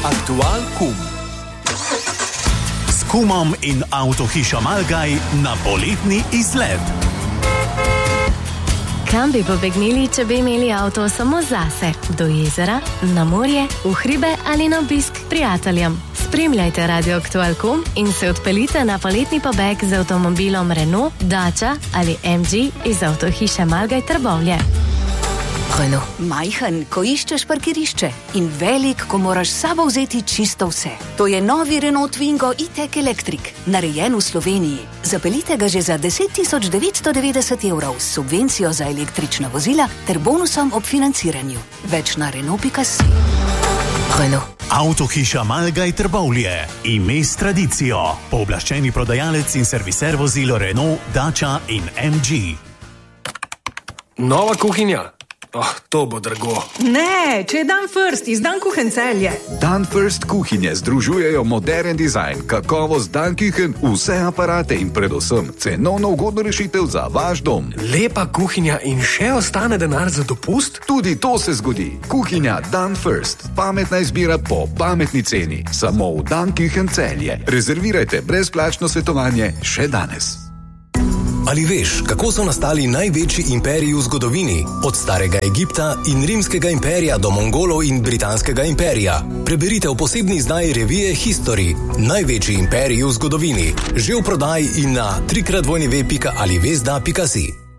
Aktual Kum. S kumom in avtohišo Malgaj na poletni izlet. Kam bi pobegnili, če bi imeli avto samo zase? Do jezera, na morje, v hribe ali na obisk k prijateljem? Spremljajte Radio Aktual Kum in se odpeljite na poletni pobeg z avtomobilom Renault, Dacia ali MG iz avtohiše Malgaj Trbovlje. Renault. Majhen, ko iščeš parkirišče, in velik, ko moraš s sabo vzeti čisto vse. To je novi Renault Twingo E-Tech Electric, narejen v Sloveniji. Zapeljite ga že za 10.990 € s subvencijo za električna vozila ter bonusom ob financiranju. Več na Renault.si. Renault. Avtohiša Malgaj Trbovlje. Ime s tradicijo. Pooblaščeni prodajalec in serviser vozil Renault, Dacia in MG. Nova kuhinja. To bo drago. Ne, če je Dan First iz Dan Kuchen Celje. Dan First kuhinje združujejo modern dizajn, kakovost Dan Kuchen, vse aparate in predvsem cenovno ugodno rešitev za vaš dom. Lepa kuhinja in še ostane denar za dopust? Tudi to se zgodi. Kuhinja Dan First. Pametna izbira po pametni ceni. Samo v Dan Kuchen Celje. Rezervirajte brezplačno svetovanje še danes. Ali veš, kako so nastali največji imperiji v zgodovini? Od starega Egipta in rimskega imperija do Mongolov in britanskega imperija. Preberite v posebni izdaji revije History. Največji imperiji v zgodovini. Že v prodaji in na www.alivesda.si.